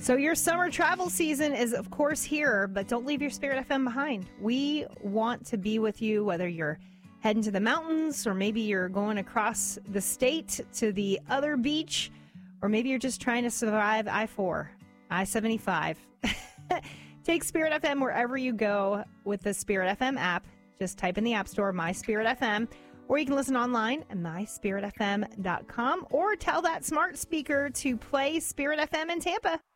So your summer travel season is, of course, here, but don't leave your Spirit FM behind. We want to be with you, whether you're heading to the mountains, or maybe you're going across the state to the other beach, or maybe you're just trying to survive I-4, I-75. Take Spirit FM wherever you go with the Spirit FM app. Just type in the App Store, My Spirit FM, or you can listen online at myspiritfm.com, or tell that smart speaker to play Spirit FM in Tampa.